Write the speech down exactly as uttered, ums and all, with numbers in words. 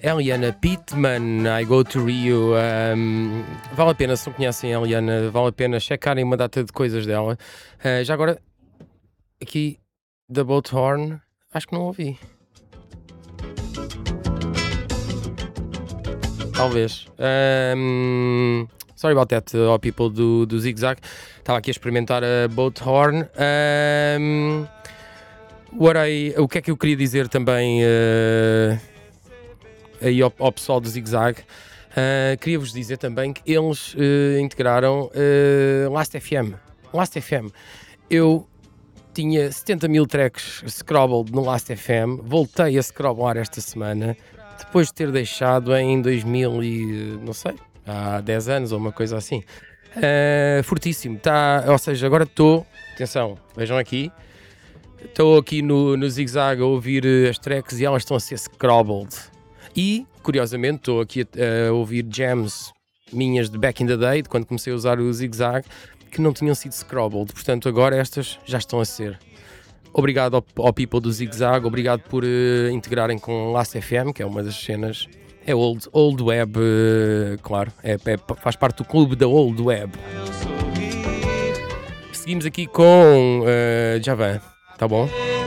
Eliana Pittman, I Go to Rio. Um, vale a pena, se não conhecem a Eliana, vale a pena checarem uma data de coisas dela. Uh, já agora, aqui, da Boat Horn, acho que não ouvi. Talvez. Um, sorry about that, all people do, do Zig Zag. Estava aqui a experimentar a Boat Horn. Um, what I, o que é que eu queria dizer também uh, aí ao, ao pessoal do Zig Zag? Uh, Queria-vos dizer também que eles uh, integraram uh, Last F M. Last F M. Eu tinha setenta mil tracks scrobbled no Last F M. Voltei a scrobblar esta semana, depois de ter deixado em dois mil e, não sei, há dez anos ou uma coisa assim. Uh, fortíssimo, tá, ou seja, agora estou, atenção, vejam aqui, estou aqui no, no Zig Zag a ouvir as tracks e elas estão a ser scrobbled. E, curiosamente, estou aqui a, a ouvir jams minhas de back in the day, de quando comecei a usar o Zig Zag, que não tinham sido scrobbled, portanto agora estas já estão a ser. Obrigado ao, ao people do Zig Zag, obrigado por uh, integrarem com Last F M, que é uma das cenas, é old, old web, uh, claro, é, é, faz parte do clube da old web. Seguimos aqui com uh, Javan, tá bom?